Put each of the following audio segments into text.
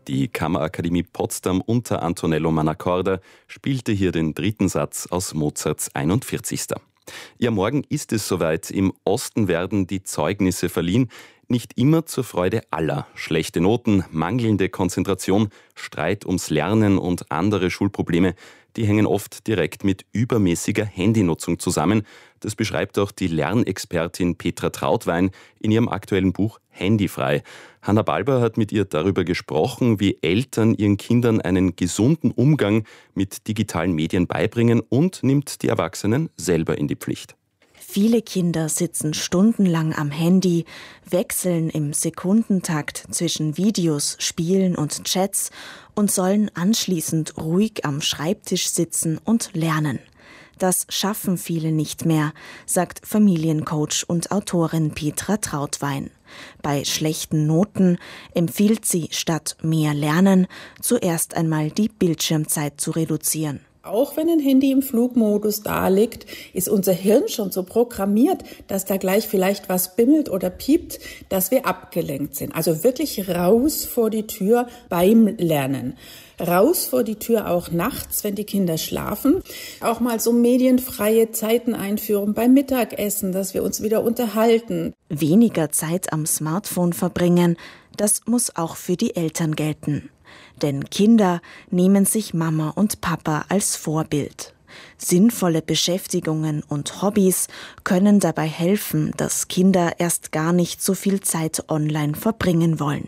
Die Kammerakademie Potsdam unter Antonello Mannacorda spielte hier den dritten Satz aus Mozarts 41. Ja, morgen ist es soweit. Im Osten werden die Zeugnisse verliehen. Nicht immer zur Freude aller. Schlechte Noten, mangelnde Konzentration, Streit ums Lernen und andere Schulprobleme, die hängen oft direkt mit übermäßiger Handynutzung zusammen. Das beschreibt auch die Lernexpertin Petra Trautwein in ihrem aktuellen Buch Handyfrei. Hanna Balber hat mit ihr darüber gesprochen, wie Eltern ihren Kindern einen gesunden Umgang mit digitalen Medien beibringen und nimmt die Erwachsenen selber in die Pflicht. Viele Kinder sitzen stundenlang am Handy, wechseln im Sekundentakt zwischen Videos, Spielen und Chats und sollen anschließend ruhig am Schreibtisch sitzen und lernen. Das schaffen viele nicht mehr, sagt Familiencoach und Autorin Petra Trautwein. Bei schlechten Noten empfiehlt sie, statt mehr Lernen, zuerst einmal die Bildschirmzeit zu reduzieren. Auch wenn ein Handy im Flugmodus da liegt, ist unser Hirn schon so programmiert, dass da gleich vielleicht was bimmelt oder piept, dass wir abgelenkt sind. Also wirklich raus vor die Tür beim Lernen. Raus vor die Tür auch nachts, wenn die Kinder schlafen. Auch mal so medienfreie Zeiten einführen beim Mittagessen, dass wir uns wieder unterhalten. Weniger Zeit am Smartphone verbringen, das muss auch für die Eltern gelten. Denn Kinder nehmen sich Mama und Papa als Vorbild. Sinnvolle Beschäftigungen und Hobbys können dabei helfen, dass Kinder erst gar nicht so viel Zeit online verbringen wollen.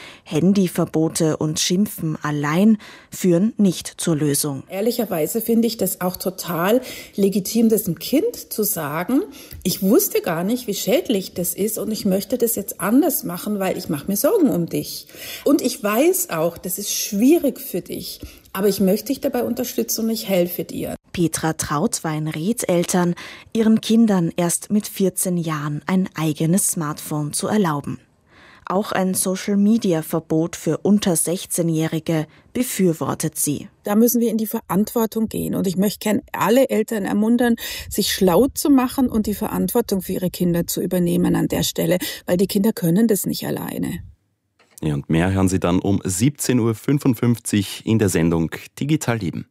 Handyverbote und Schimpfen allein führen nicht zur Lösung. Ehrlicherweise finde ich das auch total legitim, das dem Kind zu sagen, ich wusste gar nicht, wie schädlich das ist und ich möchte das jetzt anders machen, weil ich mache mir Sorgen um dich. Und ich weiß auch, das ist schwierig für dich, aber ich möchte dich dabei unterstützen und ich helfe dir. Petra Trautwein rät Eltern, ihren Kindern erst mit 14 Jahren ein eigenes Smartphone zu erlauben. Auch ein Social-Media-Verbot für unter 16-Jährige befürwortet sie. Da müssen wir in die Verantwortung gehen. Und ich möchte gerne alle Eltern ermuntern, sich schlau zu machen und die Verantwortung für ihre Kinder zu übernehmen an der Stelle, weil die Kinder können das nicht alleine. Ja, und mehr hören Sie dann um 17.55 Uhr in der Sendung Digital Leben.